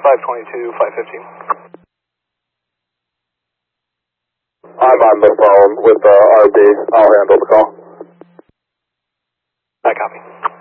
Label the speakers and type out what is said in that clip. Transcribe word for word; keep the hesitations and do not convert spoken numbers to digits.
Speaker 1: five twenty-two, five fifteen.
Speaker 2: I'm on the phone with uh, R B. I'll handle the call.
Speaker 1: I copy.